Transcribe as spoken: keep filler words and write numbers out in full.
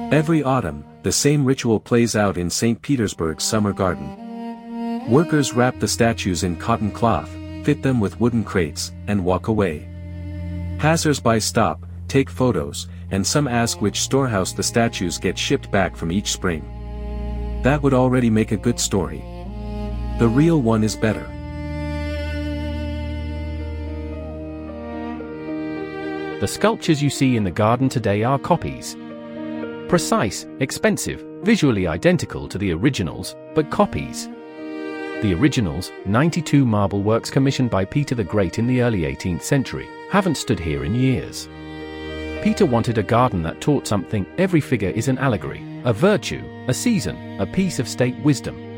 Every autumn, the same ritual plays out in Saint Petersburg's summer garden. Workers wrap the statues in cotton cloth, fit them with wooden crates, and walk away. Passers-by stop, take photos, and some ask which storehouse the statues get shipped back from each spring. That would already make a good story. The real one is better. The sculptures you see in the garden today are copies. Precise, expensive, visually identical to the originals, but copies. The originals, ninety-two marble works commissioned by Peter the Great in the early eighteenth century, haven't stood here in years. Peter wanted a garden that taught something. Every figure is an allegory, a virtue, a season, a piece of state wisdom.